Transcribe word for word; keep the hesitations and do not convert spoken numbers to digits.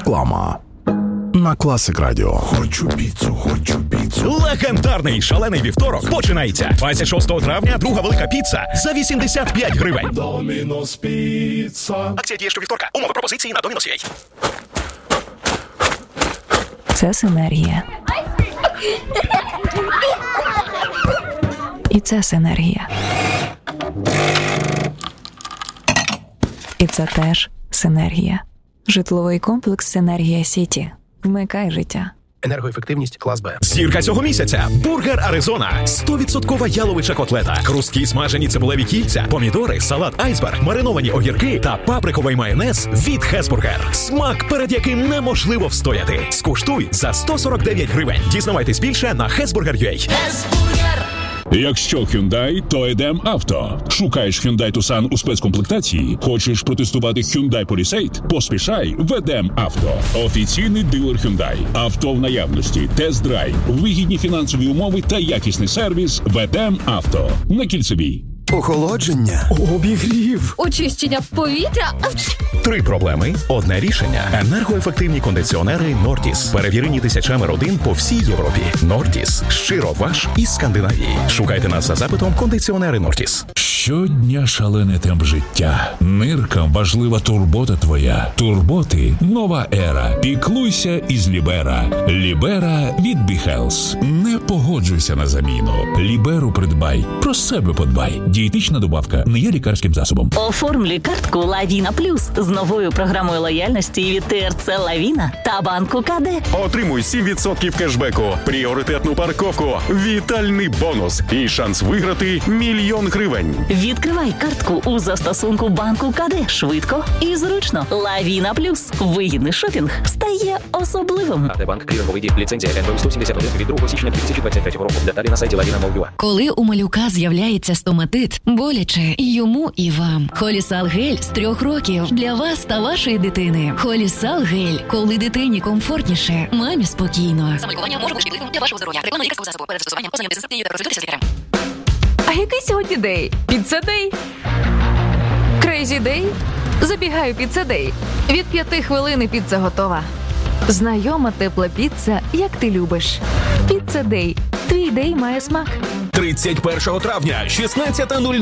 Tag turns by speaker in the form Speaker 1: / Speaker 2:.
Speaker 1: Реклама на Класик Радіо.
Speaker 2: Хочу піцу, хочу піцу.
Speaker 3: Легендарний шалений вівторок починається. двадцять шостого травня друга велика піца за вісімдесят п'ять гривень.
Speaker 2: Домінос піца.
Speaker 3: Акція діє щовівторка. Умови пропозиції на Домінос точка ю а.
Speaker 4: Це синергія. І це синергія. І це теж синергія. Житловий комплекс «Синергія Сіті». Вмикай життя.
Speaker 5: Енергоефективність клас Б.
Speaker 3: Зірка цього місяця. Бургер Аризона. сто відсотків яловича котлета. Хрусткі смажені цибулеві кільця, помідори, салат айсберг, мариновані огірки та паприковий майонез від Хесбургер. Смак, перед яким неможливо встояти. Скуштуй за сто сорок дев'ять гривень. Дізнавайтесь більше на хесбургер крапка ю а.
Speaker 6: Хесбургер! Якщо Hyundai, то йдем авто. Шукаєш Hyundai Tucson у спецкомплектації? Хочеш протестувати Hyundai Palisade? Поспішай, ведем авто. Офіційний дилер Hyundai. Авто в наявності, тест-драйв, вигідні фінансові умови та якісний сервіс. Ведем авто. На Кільцевій.
Speaker 2: Охолодження.
Speaker 1: Обігрів.
Speaker 7: Очищення повітря.
Speaker 3: Три проблеми – одне рішення. Енергоефективні кондиціонери Nordis. Перевірені тисячами родин по всій Європі. Nordis. Щиро ваш із Скандинавії. Шукайте нас за запитом «Кондиціонери Nordis».
Speaker 6: Щодня шалений темп життя. Ниркам важлива турбота твоя. Турботи – нова ера. Піклуйся із Лібера. Лібера від BeHealth. Не погоджуйся на заміну. Ліберу придбай. Про себе подбай. Дієтична добавка не є лікарським засобом.
Speaker 8: Оформлюй картку «Лавіна Плюс» з новою програмою лояльності від ТРЦ «Лавіна» та банку КД.
Speaker 9: Отримуй сім відсотків кешбеку, пріоритетну парковку, вітальний бонус і шанс виграти мільйон гривень.
Speaker 8: Відкривай картку у застосунку банку КД. Швидко і зручно. «Лавіна Плюс». Вигідний шопінг стає особливим.
Speaker 5: АТ Банк, кліринговий дій, ліцензія ен бе у сто сімдесят один від другого січня дві тисячі двадцять третього року. Деталі на сайті lavina точка ю а.
Speaker 10: Коли у малюка з'являється стоматит, боляче і йому, і вам. Холісал гель з трьох років для вас та вашої дитини. Холісал гель. Коли дитині комфортніше, мамі спокійно.
Speaker 7: Самолікування може бути шкідливим для вашого здоров'я. Рекламна лікарського засобу. Перед застосуванням познайомтеся з інструкцією та консультуйтеся з лікарем.
Speaker 4: А який сьогодні день? Піца-дей? Крейзі дей? Забігаю піца-дей. Від п'яти хвилин піца готова. Знайома тепла піца, як ти любиш. Піца-дей. Твій дей має смак.
Speaker 3: тридцять першого травня, шістнадцята нуль нуль.